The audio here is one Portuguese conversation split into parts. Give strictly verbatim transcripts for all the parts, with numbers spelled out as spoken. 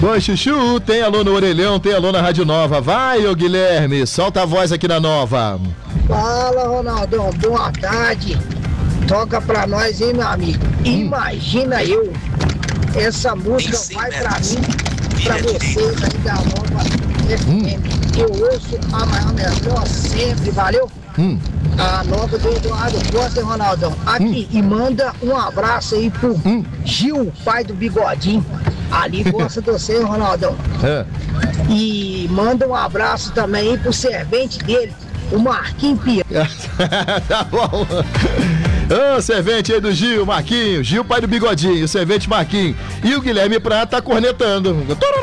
Oi, Chuchu, tem alô no Orelhão, tem alô na Rádio Nova. Vai, ô Guilherme, solta a voz aqui na Nova. Fala, Ronaldão, boa tarde. Toca pra nós, hein, meu amigo. Hum. Imagina eu, essa música vai pra mim, pra vocês aí da Nova F M. Hum. Eu ouço a maior melhor sempre, valeu? Hum. A Nova do Eduardo Costa e Ronaldão. Aqui, hum. e manda um abraço aí pro hum. Gil, pai do Bigodinho. Ali gosta de você, Ronaldão. É. E manda um abraço também aí pro servente dele, o Marquinhos Pia. Tá bom. Ô, oh, servente aí do Gil, Marquinhos. Gil, pai do Bigodinho, o servente Marquinhos. E o Guilherme Prata tá cornetando.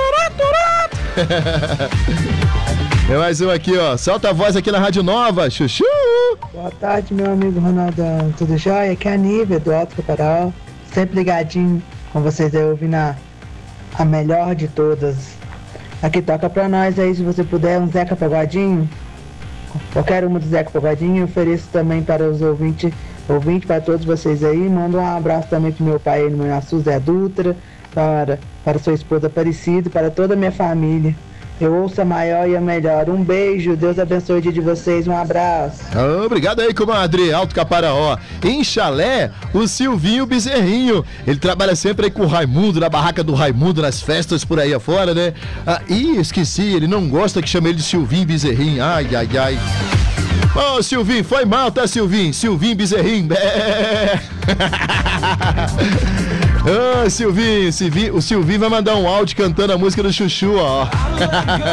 É mais um aqui, ó. Solta a voz aqui na Rádio Nova, Chuchu. Boa tarde, meu amigo Ronaldão. Tudo jóia? Aqui é a Nívia, do Alto Caparal. Sempre ligadinho com vocês aí, ouvindo a, a melhor de todas. Aqui, toca pra nós aí, se você puder, um Zeca Pagodinho. Qualquer uma do Zeca Pagodinho. Ofereço também para os ouvintes, ouvintes para todos vocês aí. Manda um abraço também pro meu pai, no Açu, Zé Dutra, para, para sua esposa Aparecida, para toda a minha família. Eu ouço a maior e a melhor. Um beijo, Deus abençoe o dia de vocês, um abraço. Obrigado aí, comadre, Alto Caparaó. Em Chalé, o Silvinho Bezerrinho. Ele trabalha sempre aí com o Raimundo, na barraca do Raimundo, nas festas por aí afora, né? Ah, ih, esqueci, ele não gosta que chame ele de Silvinho Bezerrinho. Ai, ai, ai. Ô, oh, Silvinho, foi mal, tá, Silvinho? Silvinho Bezerrinho. Ô, oh, Silvinho, Silvinho, o Silvinho vai mandar um áudio cantando a música do Chuchu, ó.